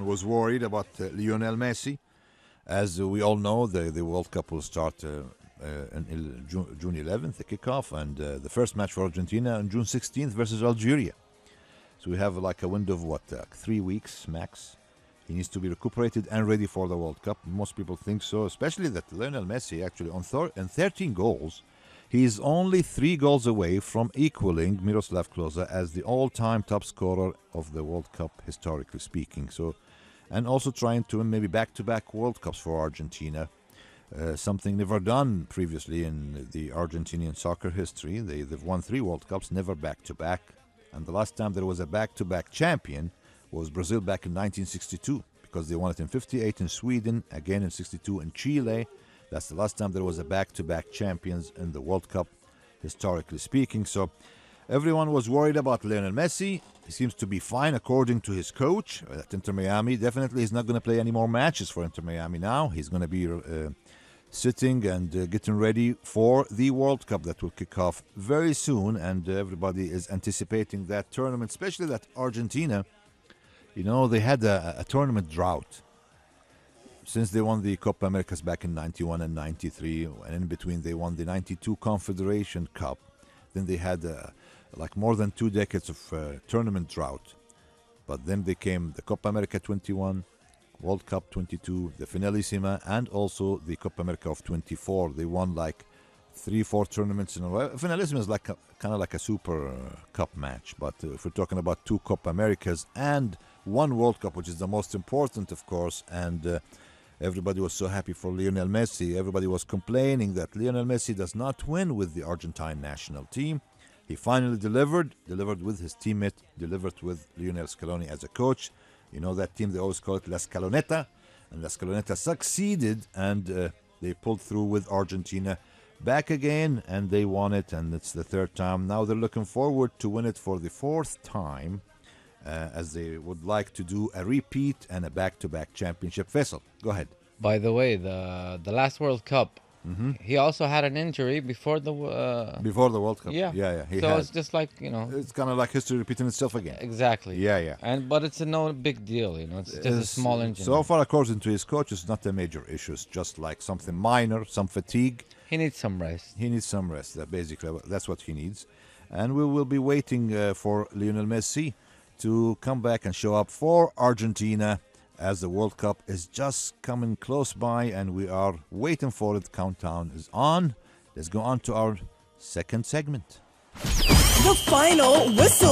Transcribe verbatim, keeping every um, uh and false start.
was worried about uh, Lionel Messi. As uh, we all know, the, the World Cup will start uh, uh, on June, June eleventh, the kickoff, and uh, the first match for Argentina on June sixteenth versus Algeria. So we have like a window of what, uh, three weeks max. He needs to be recuperated and ready for the World Cup. Most people think so, especially that Lionel Messi actually on, thir- on thirteen goals, he is only three goals away from equaling Miroslav Klose as the all-time top scorer of the World Cup, historically speaking. So, and also trying to win maybe back-to-back World Cups for Argentina, uh, something never done previously in the Argentinian soccer history. They, they've won three World Cups, never back-to-back. And the last time there was a back-to-back champion was Brazil back in nineteen sixty-two, because they won it in fifty-eight in Sweden, again in sixty-two in Chile. That's the last time there was a back-to-back champions in the World Cup, historically speaking. So everyone was worried about Lionel Messi. He seems to be fine according to his coach at Inter Miami. Definitely he's not going to play any more matches for Inter Miami now. He's going to be uh, sitting and uh, getting ready for the World Cup that will kick off very soon. And uh, everybody is anticipating that tournament, especially that Argentina, you know, they had a, a tournament drought. Since they won the Copa Americas back in ninety-one and ninety-three, and in between they won the ninety-two Confederation Cup, then they had uh, like more than two decades of uh, tournament drought. But then they came the Copa America twenty-one, World Cup twenty-two, the Finalissima, and also the Copa America of twenty-four. They won like three, four tournaments in a row. Finalissima is like a, kind of like a super uh, cup match. But uh, if we're talking about two Copa Americas and one World Cup, which is the most important, of course, and uh, everybody was so happy for Lionel Messi. Everybody was complaining that Lionel Messi does not win with the Argentine national team. He finally delivered, delivered with his teammate, delivered with Lionel Scaloni as a coach. You know that team, they always call it La Scaloneta. And La Scaloneta succeeded, and uh, they pulled through with Argentina back again, and they won it, and it's the third time. Now they're looking forward to win it for the fourth time, uh, as they would like to do a repeat and a back-to-back championship. Faisal, go ahead. By the way, the the last World Cup, mm-hmm. he also had an injury before the uh, before the World Cup. Yeah, yeah, yeah. He so had. It's just like, you know, it's kind of like history repeating itself again. Exactly. Yeah, yeah. And but it's a no big deal, you know. It's just it's, a small injury. So far, according to his coach, it's not a major issue. It's just like something minor, some fatigue. He needs some rest. He needs some rest. That basically, that's what he needs. And we will be waiting uh, for Lionel Messi to come back and show up for Argentina, as the World Cup is just coming close by, and we are waiting for it. Countdown is on. Let's go on to our second segment. The final whistle.